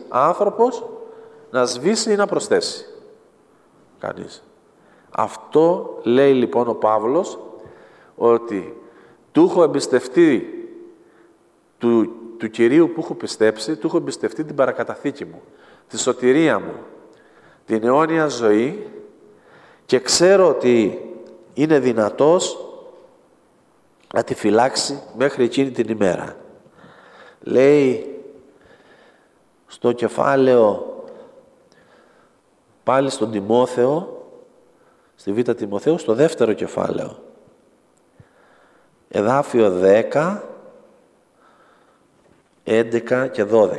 άνθρωπος να σβήσει ή να προσθέσει. Κανείς. Αυτό λέει λοιπόν ο Παύλος, ότι του έχω εμπιστευτεί του Κυρίου που έχω πιστέψει, του έχω εμπιστευτεί την παρακαταθήκη μου, τη σωτηρία μου, την αιώνια ζωή, και ξέρω ότι είναι δυνατός να τη φυλάξει μέχρι εκείνη την ημέρα. Λέει στο κεφάλαιο, πάλι στον Τιμόθεο, στη Β' Τιμοθέου, στο δεύτερο κεφάλαιο, εδάφιο 10, 11 και 12.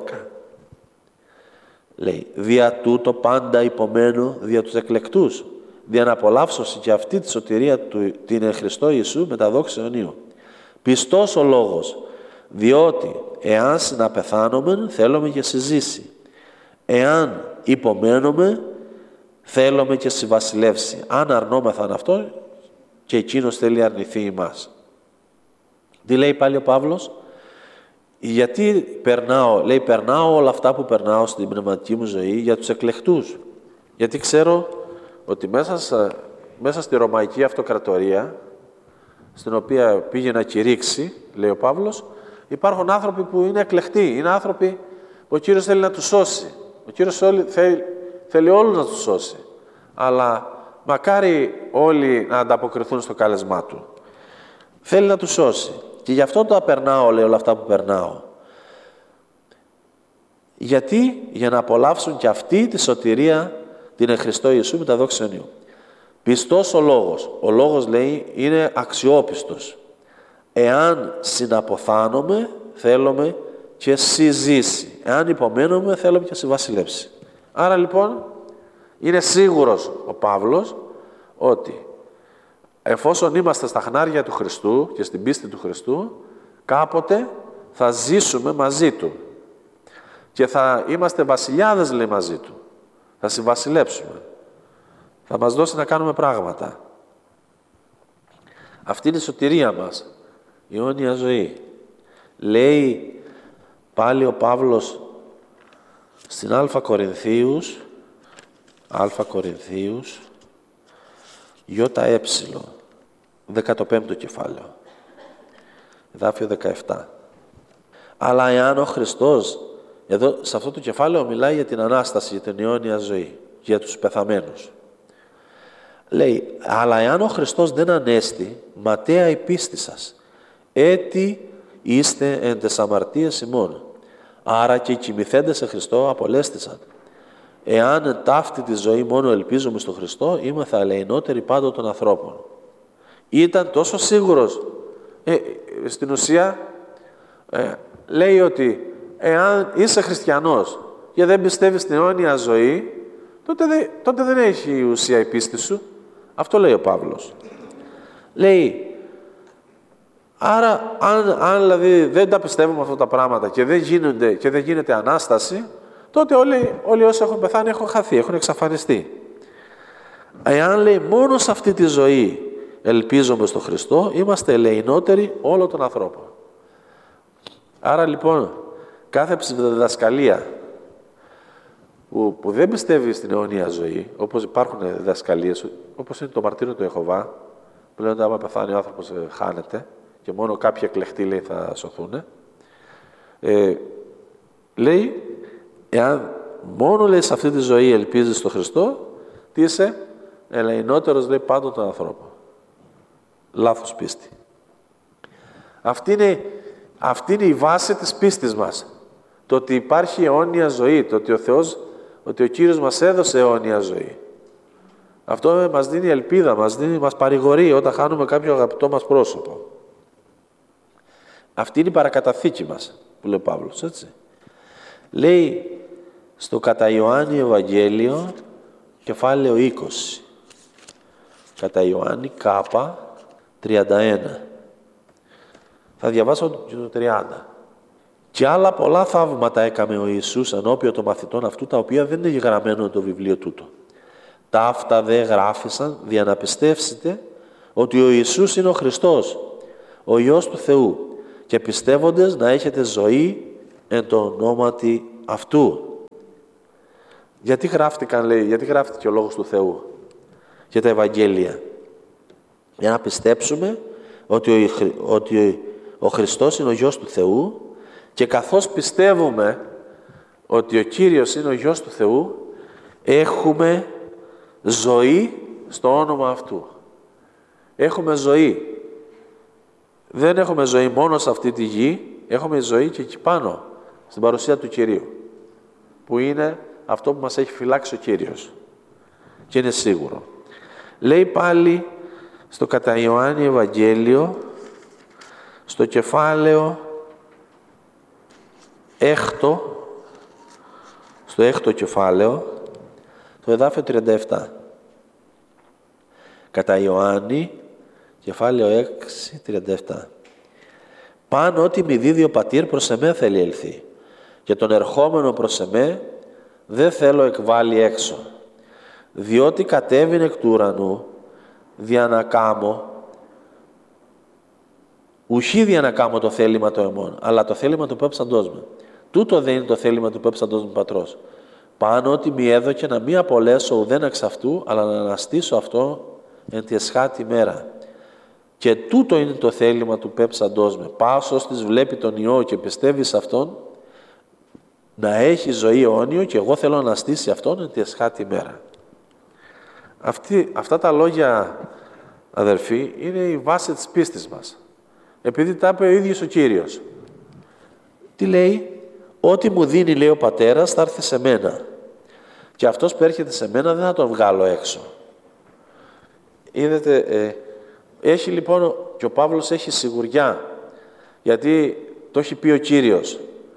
Λέει, δια τούτο πάντα υπομένω δια τους εκλεκτούς, δια να απολαύσωση και αυτή τη σωτηρία του την εν Χριστώ Ιησού με τα δόξη αιωνίου. Πιστός ο λόγος, διότι εάν συναπεθάνομεν θέλουμε και συζήσει, εάν υπομένουμε θέλουμε και συμβασιλεύσει. Αν αρνόμεθαν αυτό, και εκείνος θέλει αρνηθεί ημάς. Τι λέει πάλι ο Παύλος? Γιατί περνάω, λέει, περνάω όλα αυτά που περνάω στην πνευματική μου ζωή για τους εκλεκτούς. Γιατί ξέρω ότι μέσα στη Ρωμαϊκή Αυτοκρατορία, στην οποία πήγε να κηρύξει, λέει ο Παύλος, υπάρχουν άνθρωποι που είναι εκλεκτοί, είναι άνθρωποι που ο Κύριος θέλει να τους σώσει. Ο Κύριος θέλει όλους να τους σώσει. Αλλά μακάρι όλοι να ανταποκριθούν στο κάλεσμά Του. Θέλει να τους σώσει. Και γι' αυτό το περνάω, λέει, όλα αυτά που περνάω. Γιατί? Για να απολαύσουν και αυτοί τη σωτηρία την εν Χριστώ Ιησού με τα δόξη αιωνίου. Πιστός ο λόγος. Ο λόγος, λέει, είναι αξιόπιστος. Εάν συναποθάνομαι, θέλουμε και συζήσει. Εάν υπομένουμε, θέλουμε και συμβασιλεύσει. Άρα λοιπόν, είναι σίγουρος ο Παύλος ότι εφόσον είμαστε στα χνάρια του Χριστού και στην πίστη του Χριστού, κάποτε θα ζήσουμε μαζί Του. Και θα είμαστε βασιλιάδες, λέει, μαζί Του. Θα συμβασιλέψουμε. Θα μας δώσει να κάνουμε πράγματα. Αυτή είναι η σωτηρία μας. Η αιώνια ζωή. Λέει πάλι ο Παύλος στην Α Κορινθίους, ΙΕ, 15ο κεφάλαιο, εδάφιο 17. Αλλά εάν ο Χριστός, εδώ σε αυτό το κεφάλαιο μιλάει για την Ανάσταση, για την αιώνια ζωή, για τους πεθαμένους. Λέει, αλλά εάν ο Χριστός δεν ανέστη, ματαία η πίστη σας, έτι είστε εν τες αμαρτίες ημών. Άρα και οι κοιμηθέντες σε Χριστό απολέστησαν. Εάν ταύτη τη ζωή μόνο ελπίζουμε στο Χριστό, είμαστε αλεηνότεροι πάντων των ανθρώπων. Ήταν τόσο σίγουρος. Στην ουσία λέει ότι εάν είσαι χριστιανός και δεν πιστεύεις στην αιώνια ζωή, τότε δεν έχει ουσία η πίστη σου. Αυτό λέει ο Παύλος. Λέει, άρα αν δηλαδή δεν τα πιστεύουμε αυτά τα πράγματα και δεν γίνεται Ανάσταση, τότε όλοι όσοι έχουν πεθάνει έχουν χαθεί, έχουν εξαφανιστεί. Εάν, λέει, μόνο σε αυτή τη ζωή ελπίζουμε στο Χριστό, είμαστε ελεηνότεροι όλων των ανθρώπων. Άρα λοιπόν, κάθε ψευδοδιδασκαλία που δεν πιστεύει στην αιώνια ζωή, όπως υπάρχουν διδασκαλίες, όπως είναι το μαρτύριο του Ιεχωβά, που λένε ότι άμα πεθάνει ο άνθρωπος χάνεται και μόνο κάποιοι εκλεκτοί, λέει, θα σωθούν. Λέει, εάν μόνο, λέει, σε αυτή τη ζωή ελπίζεις στο Χριστό, τι είσαι? Ελεηνότερος, λέει, πάντων των ανθρώπων. Λάθος πίστη. Αυτή είναι η βάση της πίστης μας. Το ότι υπάρχει αιώνια ζωή, το ότι ο Κύριος μας έδωσε αιώνια ζωή. Αυτό μας δίνει ελπίδα, μας παρηγορεί όταν χάνουμε κάποιο αγαπητό μας πρόσωπο. Αυτή είναι η παρακαταθήκη μας, που λέει ο Παύλος, έτσι. Λέει στο κατά Ιωάννη Ευαγγέλιο, κεφάλαιο 20. Κατά Ιωάννη, κάπα, 31. Θα διαβάσω και το 30. Και άλλα πολλά θαύματα έκαμε ο Ιησούς ενώπιον των μαθητών αυτού, τα οποία δεν είναι γραμμένο το βιβλίο τούτο. Τα αυτά δε γράφησαν δια να πιστεύσετε ότι ο Ιησούς είναι ο Χριστός, ο Υιός του Θεού, και πιστεύοντες να έχετε ζωή εν το ονόματι αυτού. Γιατί γράφτηκαν, λέει, γιατί γράφτηκε ο Λόγος του Θεού και τα Ευαγγέλια? Για να πιστέψουμε ότι ο Χριστός είναι ο Γιος του Θεού, και καθώς πιστεύουμε ότι ο Κύριος είναι ο Γιος του Θεού, έχουμε ζωή στο όνομα Αυτού. Έχουμε ζωή. Δεν έχουμε ζωή μόνο σε αυτή τη γη, έχουμε ζωή και εκεί πάνω, στην παρουσία του Κυρίου, που είναι αυτό που μας έχει φυλάξει ο Κύριος. Και είναι σίγουρο. Λέει πάλι στο κατά Ιωάννη Ευαγγέλιο, στο κεφάλαιο 6, στο 6ο κεφάλαιο, το εδάφιο 37. Κατά Ιωάννη, κεφάλαιο 6, 37. Πάνω ό,τι μη δίδει ο πατήρ προς εμέ θέλει ελθεί, και τον ερχόμενο προς εμέ δεν θέλω εκβάλει έξω, διότι κατέβην εκ του ουρανού δια να κάμω, ουχή δια να κάμω το θέλημα το εμών, αλλά το θέλημα του πέψαντός με. Τούτο δεν είναι το θέλημα του πέψαντός μου πατρός. Πάνω ότι μη έδωκε να μη απολέσω ουδέν εξ αυτού, αλλά να αναστήσω αυτό εν τη εσχάτη μέρα. Και τούτο είναι το θέλημα του πέψαντός με. Πάσος της βλέπει τον Υιό και πιστεύει σε Αυτόν, να έχει ζωή αιώνιο, και εγώ θέλω να αναστήσει Αυτόν εν τη εσχάτη μέρα. Αυτά τα λόγια, αδερφοί, είναι η βάση της πίστης μας. Επειδή τα είπε ο ίδιος ο Κύριος. Τι λέει? Ό,τι μου δίνει, λέει, ο Πατέρας, θα έρθει σε μένα. Και αυτός που έρχεται σε μένα δεν θα τον βγάλω έξω. Είδατε, έχει λοιπόν, και ο Παύλος έχει σιγουριά, γιατί το έχει πει ο Κύριος.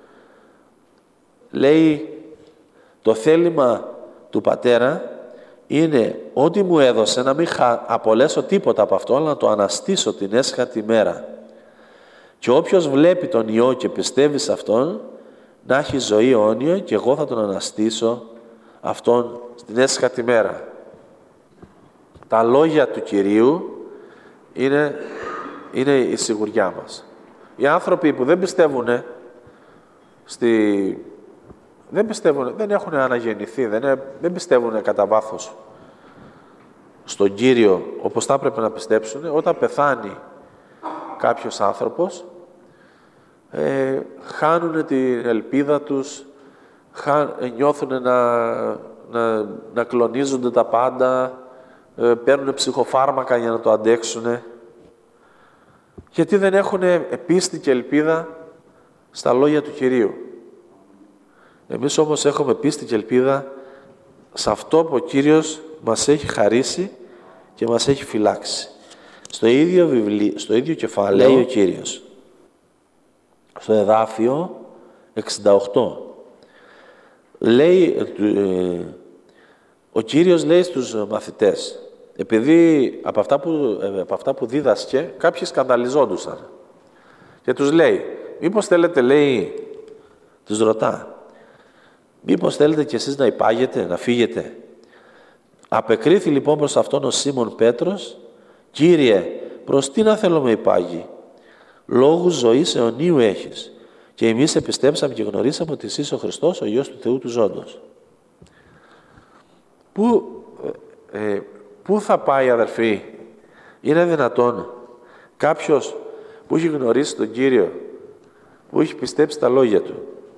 Λέει, το θέλημα του Πατέρα είναι ό,τι μου έδωσε να μην απολέσω τίποτα από αυτό, αλλά να το αναστήσω την έσχατη μέρα. Και όποιος βλέπει τον Υιό και πιστεύει σε Αυτόν, να έχει ζωή αιώνια, και εγώ θα τον αναστήσω Αυτόν στην έσχατη μέρα. Τα λόγια του Κυρίου είναι η σιγουριά μας. Οι άνθρωποι που δεν πιστεύουν, δεν έχουν αναγεννηθεί, δεν πιστεύουν κατά βάθος στον Κύριο όπως θα έπρεπε να πιστέψουν, όταν πεθάνει κάποιος άνθρωπος, χάνουν την ελπίδα τους, νιώθουν να κλονίζονται τα πάντα, παίρνουν ψυχοφάρμακα για να το αντέξουν, γιατί δεν έχουν πίστη και ελπίδα στα λόγια του Κυρίου. Εμείς όμως έχουμε πίστη και ελπίδα σε αυτό που ο Κύριος μας έχει χαρίσει και μας έχει φυλάξει. Στο ίδιο κεφάλαιο λέει ο Κύριος, στο εδάφιο 68, λέει, ο Κύριος λέει στους μαθητές, επειδή από αυτά που δίδασκε κάποιοι σκανδαλιζόντουσαν, και τους λέει, μήπως θέλετε, λέει, τους ρωτά, μήπως θέλετε κι εσείς να υπάγετε, να φύγετε? Απεκρίθη λοιπόν προς αυτόν ο Σίμων Πέτρος, Κύριε, προς τι να θέλω με υπάγει? Λόγους ζωής αιωνίου έχεις, και εμείς επιστέψαμε και γνωρίσαμε ότι εσύ είσαι ο Χριστός, ο Υιός του Θεού του ζώντος. Πού θα πάει, αδερφοί? Είναι δυνατόν κάποιος που έχει γνωρίσει τον Κύριο, που έχει πιστέψει τα λόγια Του,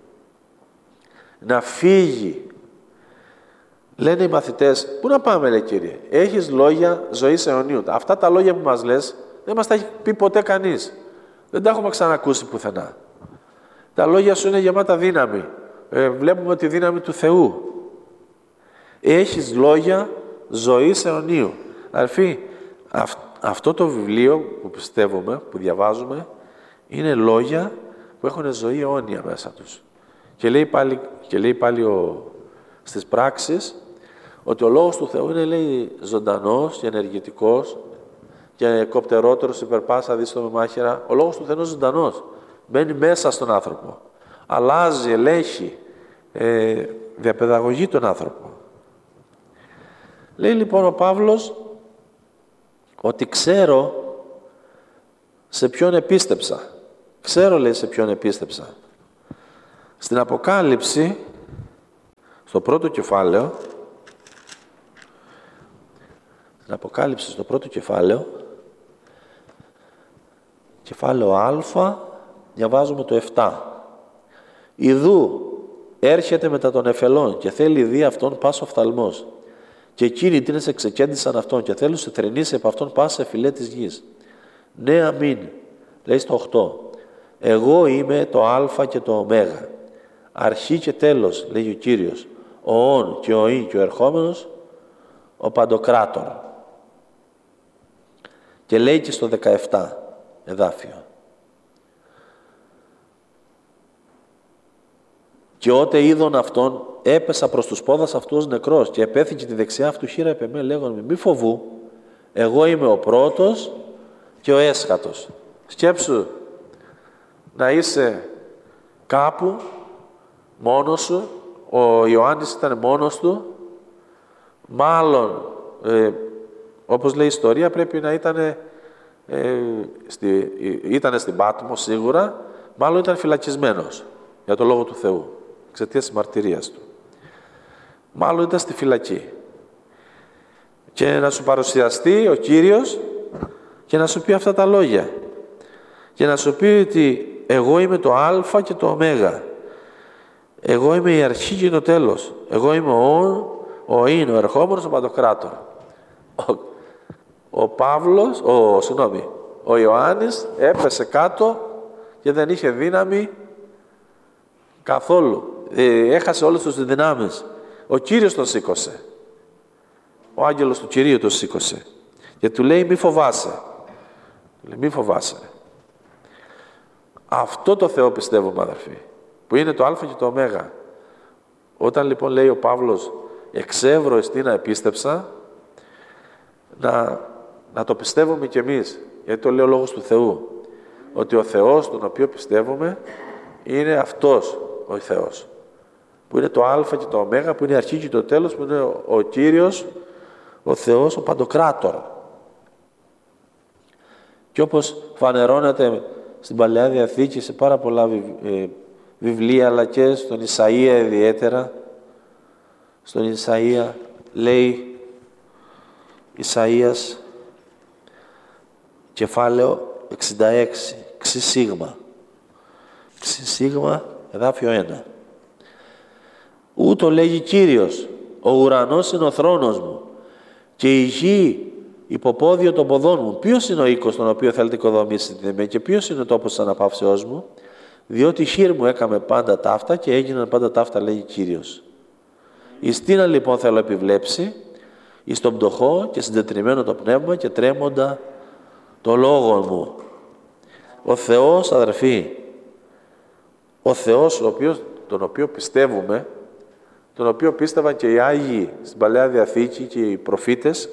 να φύγει? Λένε οι μαθητές, πού να πάμε, λέει, Κύριε? Έχεις λόγια ζωής αιωνίου. Αυτά τα λόγια που μας λες δεν μας τα έχει πει ποτέ κανείς. Δεν τα έχουμε ξανακούσει πουθενά. Τα λόγια σου είναι γεμάτα δύναμη. Βλέπουμε τη δύναμη του Θεού. Έχεις λόγια ζωής αιωνίου. Αδελφοί, αυτό το βιβλίο που πιστεύουμε, που διαβάζουμε, είναι λόγια που έχουν ζωή αιώνια μέσα τους. Και λέει πάλι στις πράξεις ότι ο Λόγος του Θεού είναι, λέει, ζωντανός και ενεργητικός και κοπτερότερος υπερπάσα δύστομη μάχαιρα. Ο Λόγος του Θεού είναι ζωντανός. Μπαίνει μέσα στον άνθρωπο. Αλλάζει, ελέγχει, διαπαιδαγωγεί τον άνθρωπο. Λέει λοιπόν ο Παύλος ότι ξέρω σε ποιον επίστεψα. Ξέρω, λέει, σε ποιον επίστεψα. Στην Αποκάλυψη, στο πρώτο κεφάλαιο, στην Αποκάλυψη στο πρώτο κεφάλαιο, κεφάλαιο Α, διαβάζουμε το 7. Ιδού έρχεται μετά των εφελών και θέλει δει αυτόν πάσο οφθαλμός. Και εκείνοι τίνες εξεκέντησαν αυτόν και θέλουν σε θρηνήσει από αυτόν πάσα εφηλέ της γης. Ναι, αμήν. Λέει στο 8. Εγώ είμαι το Α και το Ω. Αρχή και τέλος, λέγει ο Κύριος. Ο Ων και ο Ιν και ο ερχόμενος, ο Παντοκράτορ. Και λέει και στο 17 εδάφιο. Και ότε είδον αυτόν, έπεσα προς τους πόδας αυτού ως νεκρός και επέθηκε τη δεξιά αυτού χείρα επ' εμέ, λέγον μη φοβού, εγώ είμαι ο πρώτος και ο έσχατος. Σκέψου να είσαι κάπου μόνος σου, ο Ιωάννης ήταν μόνος του, μάλλον, όπως λέει η ιστορία, πρέπει να ήταν στην Πάτμο σίγουρα, μάλλον ήταν φυλακισμένος για το Λόγο του Θεού, εξαιτίας της μαρτυρίας του. Μάλλον ήταν στη φυλακή. Και να σου παρουσιαστεί ο Κύριος και να σου πει αυτά τα λόγια. Και να σου πει ότι εγώ είμαι το Α και το Ω. Εγώ είμαι η αρχή και το τέλος. Εγώ είμαι ο Ιν, ο ερχόμενος, ο Παντοκράτορ. Ο Ιωάννης έπεσε κάτω και δεν είχε δύναμη καθόλου. Έχασε όλες τις δυνάμεις. Ο Κύριος τον σήκωσε. Ο άγγελος του Κυρίου τον σήκωσε. Και του λέει μη φοβάσαι. Μη φοβάσαι. Αυτό το Θεό πιστεύουμε, αδερφοί, που είναι το Α και το Ω. Όταν λοιπόν λέει ο Παύλος εξεύρω εστίνα επίστεψα, να το πιστεύουμε κι εμείς, γιατί το λέει ο Λόγος του Θεού, ότι ο Θεός τον οποίο πιστεύουμε είναι αυτός ο Θεός, που είναι το Α και το Ω, που είναι η αρχή και το τέλος, που είναι ο Κύριος, ο Θεός, ο Παντοκράτορ. Και όπως φανερώνεται στην Παλαιά Διαθήκη σε πάρα πολλά βιβλία, αλλά και στον Ισαΐα ιδιαίτερα, στον Ισαΐα λέει Ισαΐας κεφάλαιο 66, ξυσίγμα, εδάφιο 1. Ούτω λέγει Κύριος, ο ουρανός είναι ο θρόνος μου και η γη υποπόδιο των ποδών μου. Ποιος είναι ο οίκος τον οποίο θέλετε οικοδομήσετε με και ποιος είναι ο τόπος της αναπαύσεώς μου, διότι χείρ μου έκαμε πάντα ταύτα και έγιναν πάντα ταύτα, λέγει Κύριος. Εις τίνα λοιπόν θέλω επιβλέψει, εις τον πτωχό και συντετριμμένο το πνεύμα και τρέμοντα το λόγο μου. Ο Θεός, αδερφοί, ο Θεός τον οποίο πιστεύουμε, τον οποίο πίστευαν και οι Άγιοι στην Παλαιά Διαθήκη και οι προφήτες,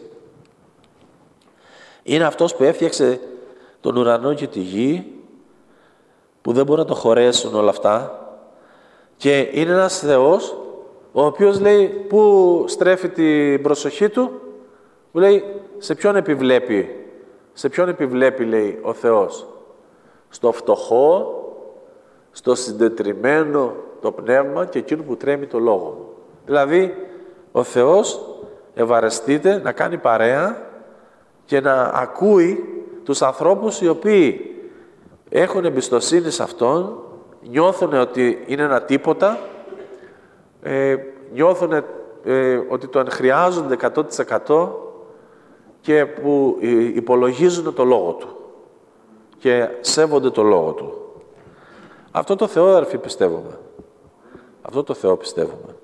είναι αυτός που έφτιαξε τον ουρανό και τη γη, που δεν μπορούν να το χωρέσουν όλα αυτά, και είναι ένας Θεός ο οποίος λέει πού στρέφει την προσοχή του, που λέει σε ποιον επιβλέπει λέει ο Θεός, στο φτωχό, στο συντετριμμένο το πνεύμα και εκείνο που τρέμει το λόγο μου. Δηλαδή ο Θεός ευαρεστείται να κάνει παρέα και να ακούει τους ανθρώπους οι οποίοι έχουν εμπιστοσύνη σε Αυτόν, νιώθουν ότι είναι ένα τίποτα, νιώθουν ότι τον χρειάζονται 100% και που υπολογίζουν το Λόγο Του και σέβονται το Λόγο Του. Αυτό το Θεό, αδερφοί, πιστεύουμε. Αυτό το Θεό πιστεύουμε.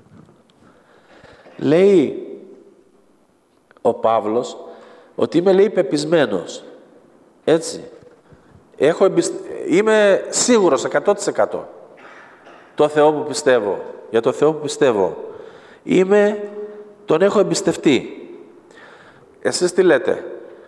Λέει ο Παύλος ότι είμαι, λέει, πεπισμένος. Έτσι. Είμαι σίγουρος 100% το Θεό που πιστεύω. Για το Θεό που πιστεύω. Τον έχω εμπιστευτεί. Εσείς τι λέτε?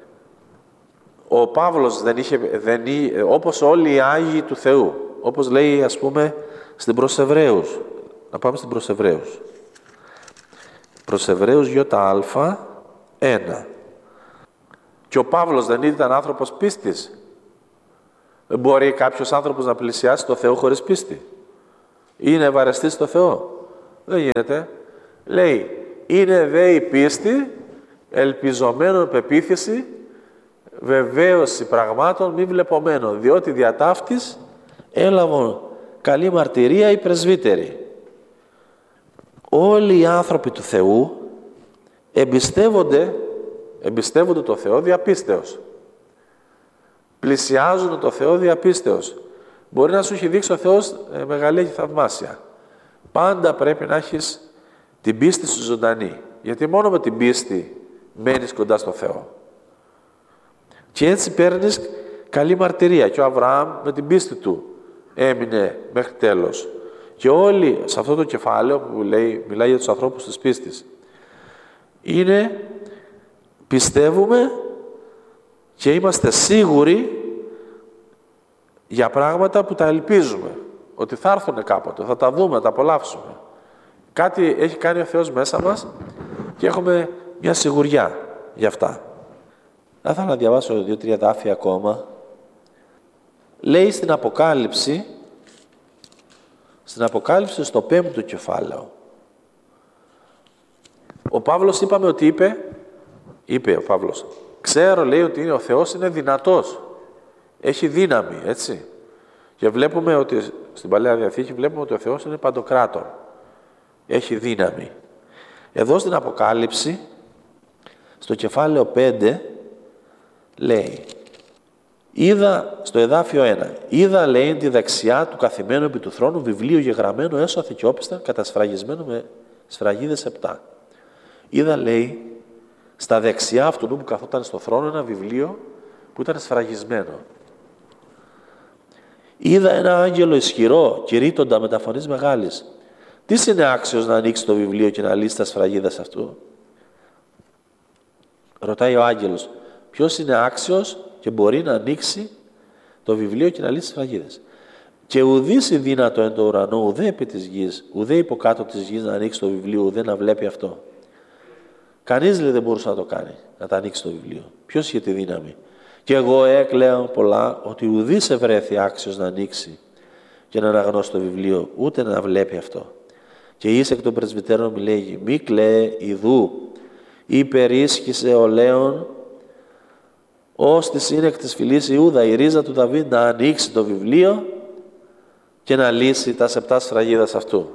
Ο Παύλος όπως όλοι οι Άγιοι του Θεού, όπως λέει, ας πούμε, στην προς Εβραίους. Να πάμε στην προς Εβραίους. Προς Εβραίους ΙΑ 1. Και ο Παύλος δεν ήταν άνθρωπος πίστης? Μπορεί κάποιος άνθρωπος να πλησιάσει το Θεό χωρίς πίστη? Ή να ευαρεστεί στο Θεό? Δεν γίνεται. Λέει, είναι δε η πίστη, ελπιζομένων πεποίθηση, βεβαίωση πραγμάτων μη βλεπομένων, διότι δια ταύτης έλαβαν καλή μαρτυρία οι πρεσβύτεροι. Όλοι οι άνθρωποι του Θεού εμπιστεύονται το Θεό διαπίστεως. Πλησιάζουν το Θεό διαπίστεως. Μπορεί να σου έχει δείξει ο Θεός μεγαλεία και θαυμάσια. Πάντα πρέπει να έχεις την πίστη σου ζωντανή. Γιατί μόνο με την πίστη μένεις κοντά στο Θεό. Και έτσι παίρνεις καλή μαρτυρία. Και ο Αβραάμ με την πίστη του έμεινε μέχρι τέλος. Και όλοι σε αυτό το κεφάλαιο που μιλάει για τους ανθρώπους της πίστης, είναι πιστεύουμε και είμαστε σίγουροι για πράγματα που τα ελπίζουμε. Ότι θα έρθουν κάποτε, θα τα δούμε, θα τα απολαύσουμε. Κάτι έχει κάνει ο Θεός μέσα μας και έχουμε μια σιγουριά για αυτά. Θα ήθελα να διαβάσω 2-3 δάφια ακόμα. Λέει στην Αποκάλυψη στο 5ο κεφάλαιο. Ο Παύλος είπαμε ότι είπε ο Παύλος, ξέρω, λέει, ότι ο Θεός είναι δυνατός. Έχει δύναμη, έτσι. Και βλέπουμε ότι στην Παλαιά Διαθήκη βλέπουμε ότι ο Θεός είναι παντοκράτορ. Έχει δύναμη. Εδώ στην Αποκάλυψη, στο κεφάλαιο 5, λέει, είδα, στο εδάφιο 1, είδα, λέει, τη δεξιά του καθημένου επί του θρόνου βιβλίο γεγραμμένο έσω αθηκιόπιστα κατασφραγισμένο με σφραγίδες 7. Είδα, λέει, στα δεξιά αυτού που καθόταν στο θρόνο ένα βιβλίο που ήταν σφραγισμένο. Είδα ένα άγγελο ισχυρό, κηρύττοντα με τα φωνής μεγάλης. Τι είναι άξιος να ανοίξει το βιβλίο και να λύσει τα σφραγίδες αυτού? Ρωτάει ο άγγελος, ποιος είναι άξιος και μπορεί να ανοίξει το βιβλίο και να λύσει τις σφραγίδες? Και ουδής η δύνατο εν το ουρανό, ουδέ επί της γης, ουδέ υποκάτω της γης να ανοίξει το βιβλίο, ουδέ να βλέπει αυτό. Κανείς, λέει, δεν μπορούσε να το κάνει, να τα ανοίξει το βιβλίο. Ποιος είχε τη δύναμη? Και εγώ έκλαια πολλά ότι ουδής ευρέθη άξιος να ανοίξει και να αναγνώσει το βιβλίο, ούτε να βλέπει αυτό. Και εις εκ των πρεσβυτέρων μου λέγει, μη κλαίε ιδού, υπερίσχυσε ο Λέων, ως τη σύνεκ της φυλής Ιούδα, η ρίζα του Δαβίδ, να ανοίξει το βιβλίο και να λύσει τα 7 σφραγίδας αυτού.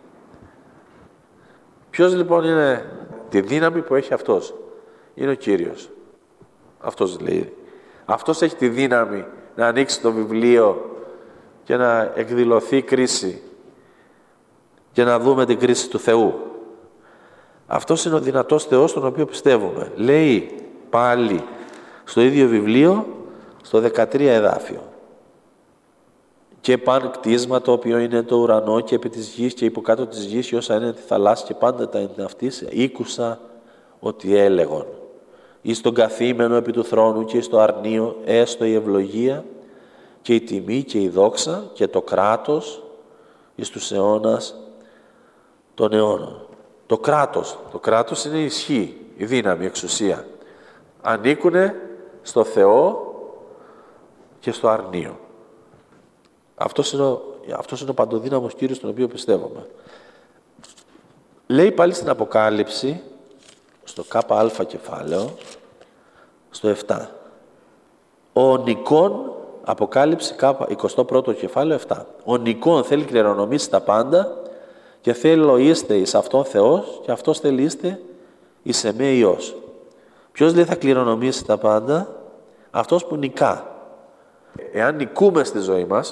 Ποιος λοιπόν είναι τη δύναμη που έχει αυτός? Είναι ο Κύριος. Αυτός λέει. Αυτός έχει τη δύναμη να ανοίξει το βιβλίο και να εκδηλωθεί κρίση και να δούμε την κρίση του Θεού. Αυτός είναι ο δυνατός Θεός τον οποίο πιστεύουμε. Λέει πάλι στο ίδιο βιβλίο, στο 13 εδάφιο. Και παν κτίσμα το οποίο είναι το ουρανό και επί της γης και υποκάτω της γης και όσα είναι τη θαλάσσια και πάντα τα είναι αυτής, ήκουσα ότι έλεγον. Εις τον καθήμενο επί του θρόνου και εις το αρνείο έστω η ευλογία και η τιμή και η δόξα και το κράτος εις τους αιώνας των αιώνων. Το κράτος είναι η ισχύ, η δύναμη, η εξουσία. Ανήκουνε στο Θεό και στο αρνείο. Αυτός είναι ο παντοδύναμος Κύριος τον οποίο πιστεύουμε. Λέει πάλι στην Αποκάλυψη, στο ΚΑ κεφάλαιο, στο 7. Ο Νικόν, Αποκάλυψη 21ο κεφάλαιο 7. Ο Νικόν θέλει κληρονομήσει τα πάντα και θέλω είστε εις αυτόν Θεός και αυτός θέλει είστε εις εμέ Υιός. Ποιος λέει θα κληρονομήσει τα πάντα? Αυτός που νικά. Εάν νικούμε στη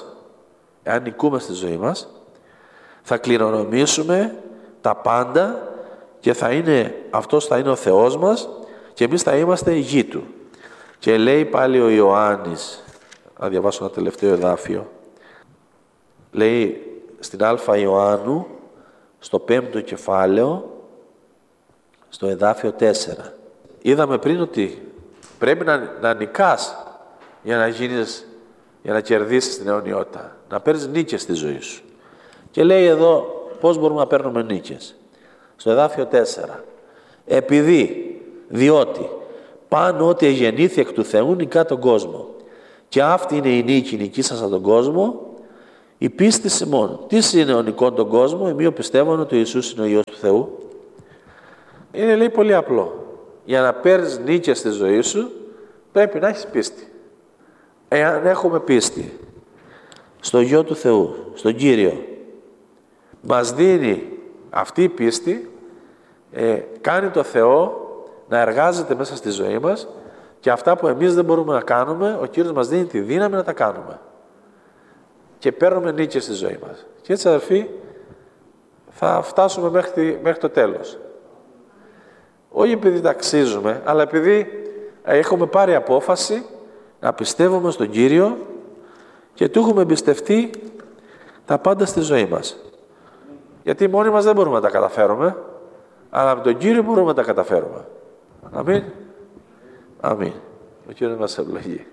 ζωή μας, θα κληρονομήσουμε τα πάντα και αυτός θα είναι ο Θεός μας και εμείς θα είμαστε η γη Του. Και λέει πάλι ο Ιωάννης, να διαβάσω ένα τελευταίο εδάφιο, λέει στην Α Ιωάννου, στο 5ο κεφάλαιο, στο εδάφιο 4. Είδαμε πριν ότι πρέπει να νικάς για να κερδίσεις την αιωνιότητα. Να παίρνεις νίκες στη ζωή σου. Και λέει εδώ πώς μπορούμε να παίρνουμε νίκες. Στο εδάφιο 4. Διότι πάνω ότι εγεννήθη εκ του Θεού νικά τον κόσμο. Και αυτή είναι η νίκη, νικήσασα τον κόσμο, Η πίστη ημών. Τι είναι ο νικόν τον κόσμο, εμείς πιστεύουν ότι ο Ιησούς είναι ο Υιός του Θεού. Είναι, λέει, πολύ απλό. Για να παίρνεις νίκη στη ζωή σου, πρέπει να έχεις πίστη. Εάν έχουμε πίστη στο Υιό του Θεού, στον Κύριο, μας δίνει αυτή η πίστη, κάνει το Θεό να εργάζεται μέσα στη ζωή μας και αυτά που εμείς δεν μπορούμε να κάνουμε, ο Κύριος μας δίνει τη δύναμη να τα κάνουμε. Και παίρνουμε νίκη στη ζωή μας. Και έτσι, αδερφοί, θα φτάσουμε μέχρι το τέλος. Όχι επειδή ταξίζουμε, αλλά επειδή έχουμε πάρει απόφαση να πιστεύουμε στον Κύριο και του έχουμε εμπιστευτεί τα πάντα στη ζωή μας. Γιατί μόνοι μας δεν μπορούμε να τα καταφέρουμε, αλλά με τον Κύριο μπορούμε να τα καταφέρουμε. Αμήν. Αμήν. Ο Κύριος μας ευλογεί.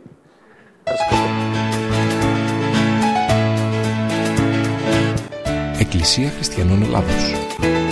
Εκκλησία Χριστιανών Ελλάδος.